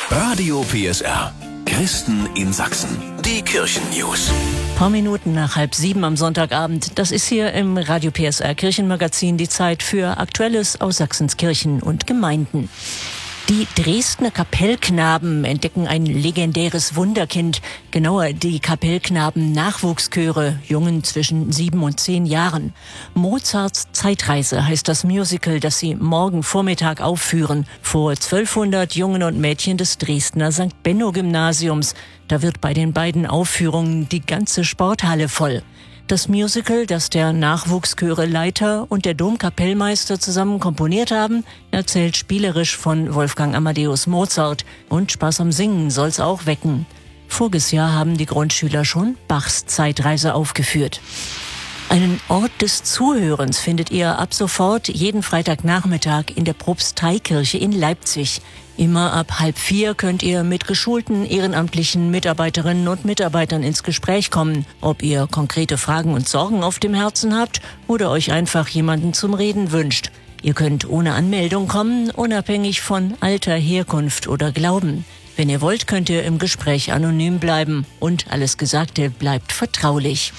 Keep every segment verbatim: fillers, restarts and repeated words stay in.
Radio P S R. Christen in Sachsen. Die Kirchennews. Paar Minuten nach halb sieben am Sonntagabend. Das ist hier im Radio P S R Kirchenmagazin die Zeit für Aktuelles aus Sachsens Kirchen und Gemeinden. Die Dresdner Kapellknaben entdecken ein legendäres Wunderkind. Genauer die Kapellknaben-Nachwuchschöre, Jungen zwischen sieben und zehn Jahren. Mozarts Zeitreise heißt das Musical, das sie morgen Vormittag aufführen. Vor zwölfhundert Jungen und Mädchen des Dresdner Sankt Benno Gymnasiums. Da wird bei den beiden Aufführungen die ganze Sporthalle voll. Das Musical, das der Nachwuchschöre-Leiter und der Domkapellmeister zusammen komponiert haben, erzählt spielerisch von Wolfgang Amadeus Mozart. Und Spaß am Singen soll's auch wecken. Voriges Jahr haben die Grundschüler schon Bachs Zeitreise aufgeführt. Einen Ort des Zuhörens findet ihr ab sofort jeden Freitagnachmittag in der Propsteikirche in Leipzig. Immer ab halb vier könnt ihr mit geschulten ehrenamtlichen Mitarbeiterinnen und Mitarbeitern ins Gespräch kommen, ob ihr konkrete Fragen und Sorgen auf dem Herzen habt oder euch einfach jemanden zum Reden wünscht. Ihr könnt ohne Anmeldung kommen, unabhängig von Alter, Herkunft oder Glauben. Wenn ihr wollt, könnt ihr im Gespräch anonym bleiben und alles Gesagte bleibt vertraulich.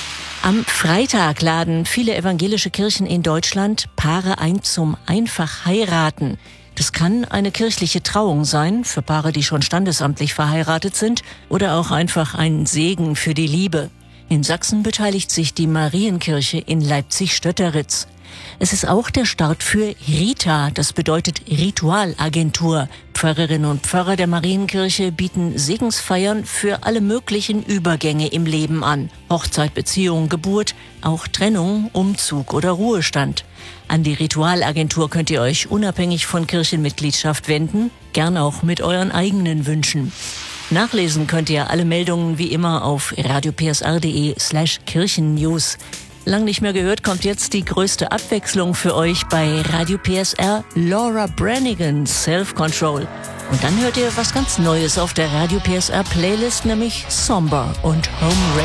Am Freitag laden viele evangelische Kirchen in Deutschland Paare ein zum Einfach-Heiraten. Das kann eine kirchliche Trauung sein, für Paare, die schon standesamtlich verheiratet sind, oder auch einfach ein Segen für die Liebe. In Sachsen beteiligt sich die Marienkirche in Leipzig-Stötteritz. Es ist auch der Start für RITA, das bedeutet Ritualagentur. Pfarrerinnen und Pfarrer der Marienkirche bieten Segensfeiern für alle möglichen Übergänge im Leben an. Hochzeit, Beziehung, Geburt, auch Trennung, Umzug oder Ruhestand. An die Ritualagentur könnt ihr euch unabhängig von Kirchenmitgliedschaft wenden, gern auch mit euren eigenen Wünschen. Nachlesen könnt ihr alle Meldungen wie immer auf radiopsr.de slash Kirchennews. Lang nicht mehr gehört, kommt jetzt die größte Abwechslung für euch bei Radio P S R, Laura Branigan, Self-Control. Und dann hört ihr was ganz Neues auf der Radio P S R Playlist, nämlich Somber und Home